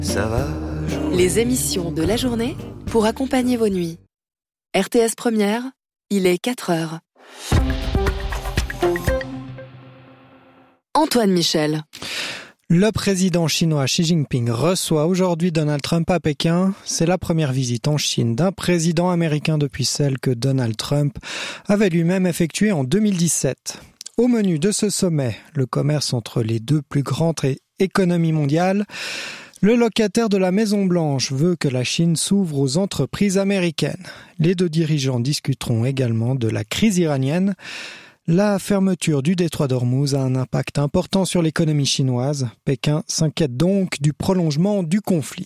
Ça va. Les émissions de la journée pour accompagner vos nuits. RTS Première, il est 4h. Antoine Michel. Le président chinois Xi Jinping reçoit aujourd'hui Donald Trump à Pékin. C'est la première visite en Chine d'un président américain depuis celle que Donald Trump avait lui-même effectuée en 2017. Au menu de ce sommet, le commerce entre les deux plus grandes économies mondiales. Le locataire de la Maison-Blanche veut que la Chine s'ouvre aux entreprises américaines. Les deux dirigeants discuteront également de la crise iranienne. La fermeture du détroit d'Ormuz a un impact important sur l'économie chinoise. Pékin s'inquiète donc du prolongement du conflit.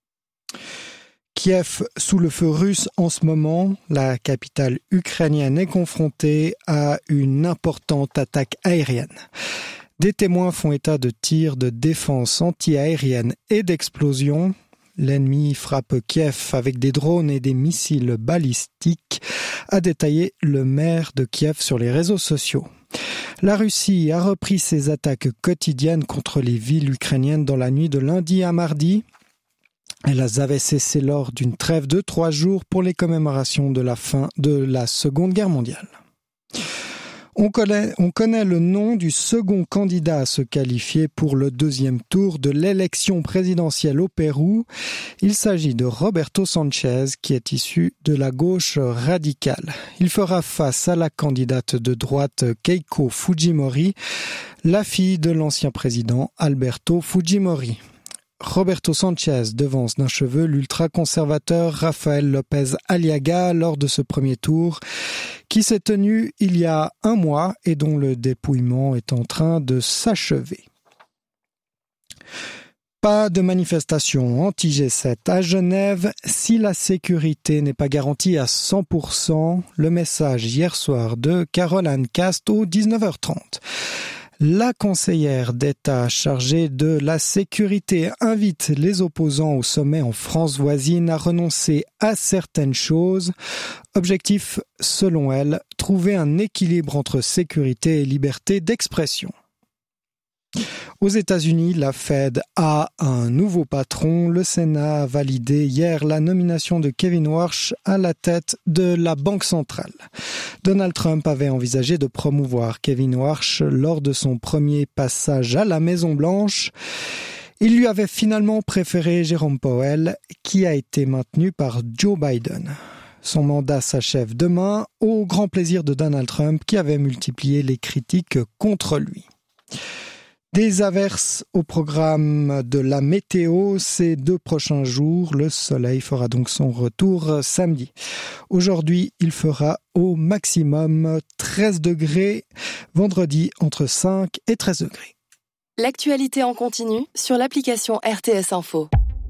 Kiev sous le feu russe en ce moment. La capitale ukrainienne est confrontée à une importante attaque aérienne. Des témoins font état de tirs de défense anti-aérienne et d'explosions. L'ennemi frappe Kiev avec des drones et des missiles balistiques, a détaillé le maire de Kiev sur les réseaux sociaux. La Russie a repris ses attaques quotidiennes contre les villes ukrainiennes dans la nuit de lundi à mardi. Elles avaient cessé lors d'une trêve de 3 jours pour les commémorations de la fin de la Seconde Guerre mondiale. On connaît le nom du second candidat à se qualifier pour le deuxième tour de l'élection présidentielle au Pérou. Il s'agit de Roberto Sanchez, qui est issu de la gauche radicale. Il fera face à la candidate de droite Keiko Fujimori, la fille de l'ancien président Alberto Fujimori. Roberto Sanchez devance d'un cheveu l'ultra-conservateur Rafael López Aliaga lors de ce premier tour qui s'est tenu il y a un mois et dont le dépouillement est en train de s'achever. Pas de manifestation anti-G7 à Genève si la sécurité n'est pas garantie à 100%. Le message hier soir de Caroline Cast au 19h30. La conseillère d'État chargée de la sécurité invite les opposants au sommet en France voisine à renoncer à certaines choses. Objectif, selon elle, trouver un équilibre entre sécurité et liberté d'expression. Aux États-Unis, la Fed a un nouveau patron. Le Sénat a validé hier la nomination de Kevin Warsh à la tête de la Banque centrale. Donald Trump avait envisagé de promouvoir Kevin Warsh lors de son premier passage à la Maison-Blanche. Il lui avait finalement préféré Jérôme Powell, qui a été maintenu par Joe Biden. Son mandat s'achève demain, au grand plaisir de Donald Trump, qui avait multiplié les critiques contre lui. Des averses au programme de la météo ces 2 prochains jours. Le soleil fera donc son retour samedi. Aujourd'hui, il fera au maximum 13 degrés. Vendredi, entre 5 et 13 degrés. L'actualité en continu sur l'application RTS Info.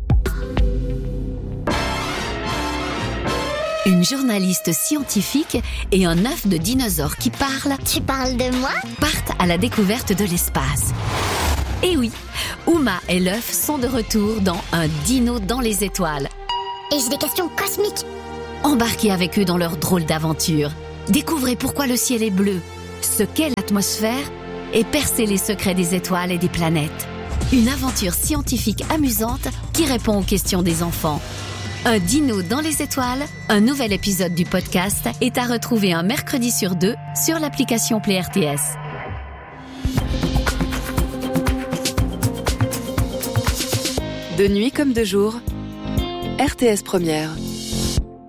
Une journaliste scientifique et un œuf de dinosaure qui parle. Tu parles de moi ? Partent à la découverte de l'espace. Et oui, Uma et l'œuf sont de retour dans Un dino dans les étoiles. Et j'ai des questions cosmiques. Embarquez avec eux dans leur drôle d'aventure. Découvrez pourquoi le ciel est bleu, ce qu'est l'atmosphère et percez les secrets des étoiles et des planètes. Une aventure scientifique amusante qui répond aux questions des enfants. Un dino dans les étoiles, un nouvel épisode du podcast est à retrouver un mercredi sur 2 sur l'application Play RTS. De nuit comme de jour, RTS Première.